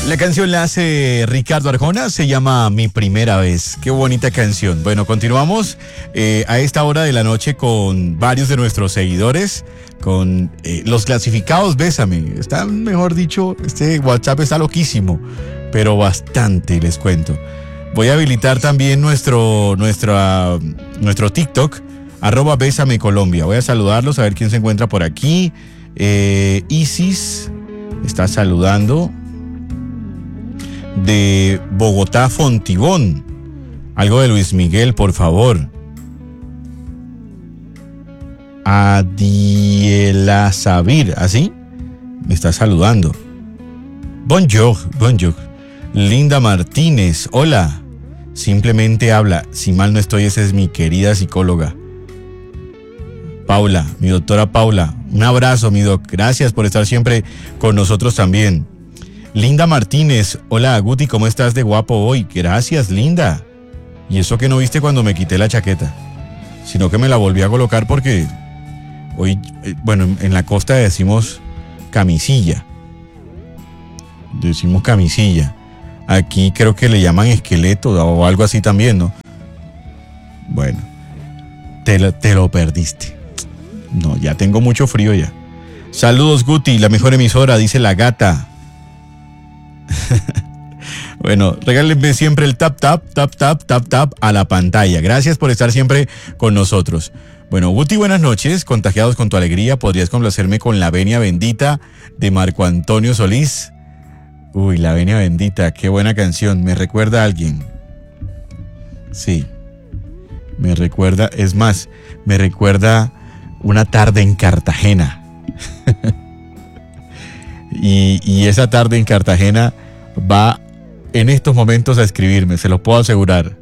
La canción la hace Ricardo Arjona, se llama Mi Primera Vez. Qué bonita canción. Bueno, continuamos a esta hora de la noche con varios de nuestros seguidores, con los clasificados Bésame. Está, mejor dicho, este WhatsApp está loquísimo, pero bastante, les cuento. Voy a habilitar también nuestro TikTok, @Bésame Colombia. Voy a saludarlos, a ver quién se encuentra por aquí. Isis está saludando. De Bogotá, Fontibón. Algo de Luis Miguel, por favor. Adiela Sabir, ¿así? Me está saludando. Bonjour. Linda Martínez, hola. Simplemente habla. Si mal no estoy, esa es mi querida psicóloga. Paula, mi doctora Paula. Un abrazo, mi doc. Gracias por estar siempre con nosotros también. Linda Martínez, hola Guti, ¿cómo estás de guapo hoy? Gracias, Linda. Y eso que no viste cuando me quité la chaqueta, sino que me la volví a colocar porque hoy, bueno, en la costa decimos camisilla. Decimos camisilla. Aquí creo que le llaman esqueleto o algo así también, ¿no? Bueno, te lo perdiste. No, ya tengo mucho frío ya. Saludos Guti, la mejor emisora, dice la gata. Bueno, regálenme siempre el tap a la pantalla. Gracias por estar siempre con nosotros. Bueno, Guti, buenas noches. Contagiados con tu alegría, ¿podrías complacerme con La Venia Bendita de Marco Antonio Solís? Uy, La Venia Bendita, qué buena canción. Me recuerda a alguien. Sí, me recuerda, es más, me recuerda una tarde en Cartagena. Y esa tarde en Cartagena va en estos momentos a escribirme, se los puedo asegurar.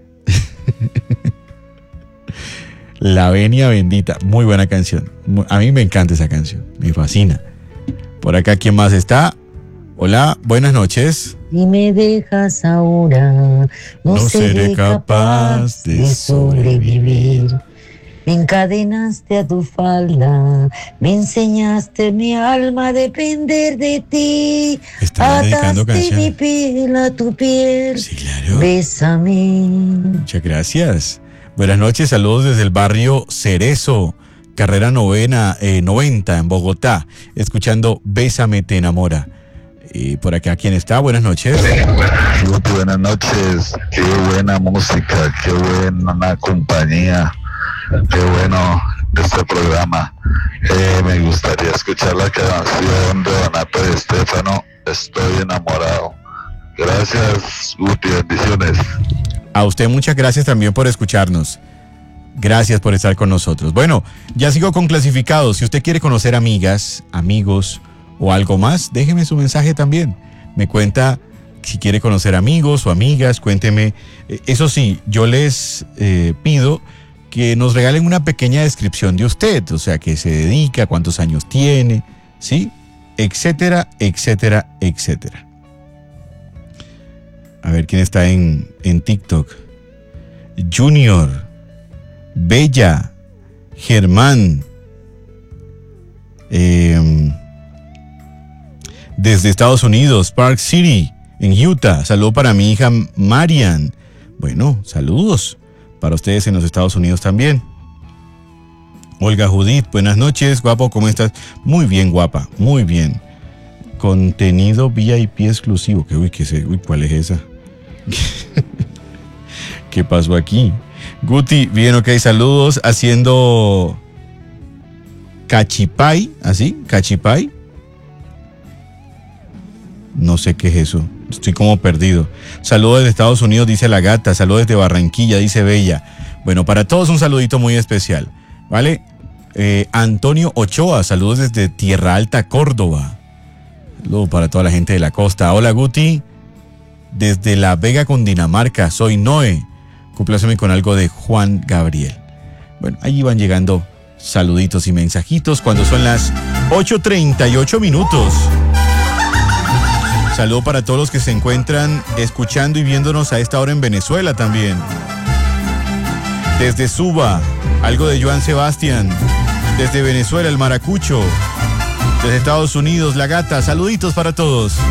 La Venia Bendita, muy buena canción. A mí me encanta esa canción, me fascina. Por acá, ¿quién más está? Hola, buenas noches. Si me dejas ahora, no seré capaz de sobrevivir. Me encadenaste a tu falda, me enseñaste mi alma a depender de ti. Ataste mi piel a tu piel. Sí, claro. Bésame. Muchas gracias. Buenas noches, saludos desde el barrio Cerezo, carrera 90 en Bogotá, escuchando Bésame te enamora. Por acá, ¿quién está? Buenas noches. Buenas noches, qué buena música, qué buena compañía. Qué bueno este programa. Me gustaría escuchar la canción de Donato de Estefano, Estoy enamorado. Gracias, Guti, bendiciones. A usted muchas gracias también por escucharnos. Gracias por estar con nosotros. Bueno, ya sigo con clasificados. Si usted quiere conocer amigas, amigos o algo más, déjeme su mensaje también. Me cuenta si quiere conocer amigos o amigas, cuénteme. Eso sí, yo les pido que nos regalen una pequeña descripción de usted, o sea, que se dedica, cuántos años tiene, ¿sí? Etcétera, etcétera, etcétera. A ver quién está en TikTok. Junior, Bella, Germán, desde Estados Unidos, Park City, en Utah. Saludo para mi hija Marian. Bueno, saludos para ustedes en los Estados Unidos también. Olga Judith, buenas noches, guapo, ¿cómo estás? Muy bien, guapa, muy bien. Contenido VIP exclusivo. ¿Cuál es esa? ¿Qué pasó aquí? Guti, bien, ok, saludos, haciendo cachipay, ¿así? Cachipay. No sé qué es eso. Estoy como perdido. Saludos desde Estados Unidos, dice la gata. Saludos desde Barranquilla, dice Bella. Bueno, para todos un saludito muy especial, ¿vale? Antonio Ochoa, saludos desde Tierra Alta, Córdoba. Saludos para toda la gente de la costa. Hola, Guti. Desde La Vega, Cundinamarca, soy Noé. Compláceme con algo de Juan Gabriel. Bueno, ahí van llegando saluditos y mensajitos cuando son las 8:38 minutos. Saludo para todos los que se encuentran escuchando y viéndonos a esta hora en Venezuela también. Desde Suba, algo de Joan Sebastián. Desde Venezuela, el Maracucho. Desde Estados Unidos, la gata. Saluditos para todos.